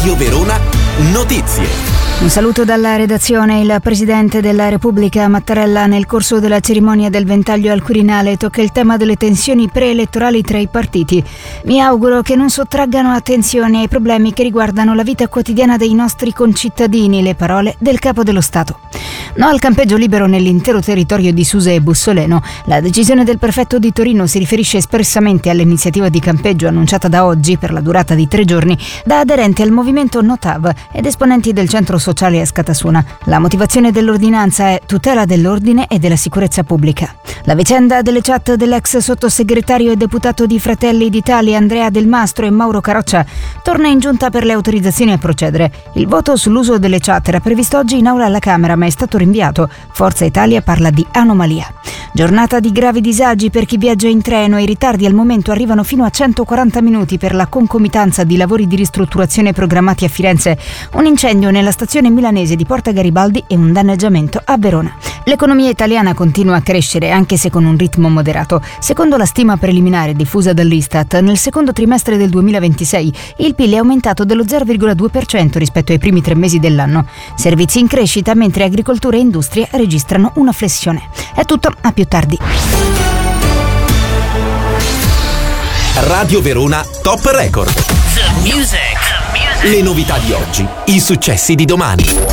Radio Verona Notizie. Un saluto dalla redazione. Il Presidente della Repubblica Mattarella, nel corso della cerimonia del ventaglio al Quirinale, tocca il tema delle tensioni preelettorali tra i partiti. Mi auguro che non sottraggano attenzione ai problemi che riguardano la vita quotidiana dei nostri concittadini, le parole del Capo dello Stato. No al campeggio libero nell'intero territorio di Susa e Bussoleno. La decisione del prefetto di Torino si riferisce espressamente all'iniziativa di campeggio annunciata da oggi per la durata di 3 giorni da aderenti al movimento Notav ed esponenti del centro sociale a Scatasuna. La motivazione dell'ordinanza è tutela dell'ordine e della sicurezza pubblica. La vicenda delle chat dell'ex sottosegretario e deputato di Fratelli d'Italia Andrea Del Mastro e Mauro Caroccia torna in giunta per le autorizzazioni a procedere. Il voto sull'uso delle chat era previsto oggi in aula alla Camera, ma è stato rinviato. Forza Italia parla di anomalia. Giornata di gravi disagi per chi viaggia in treno. I ritardi al momento arrivano fino a 140 minuti per la concomitanza di lavori di ristrutturazione programmati a Firenze, un incendio nella stazione milanese di Porta Garibaldi e un danneggiamento a Verona. L'economia italiana continua a crescere, anche se con un ritmo moderato. Secondo la stima preliminare diffusa dall'Istat, nel secondo trimestre del 2026 il PIL è aumentato dello 0,2% rispetto ai primi 3 mesi dell'anno. Servizi in crescita, mentre agricoltura e industria registrano una flessione. È tutto, a più tardi. Radio Verona Top Record. The music. Le novità di oggi, i successi di domani.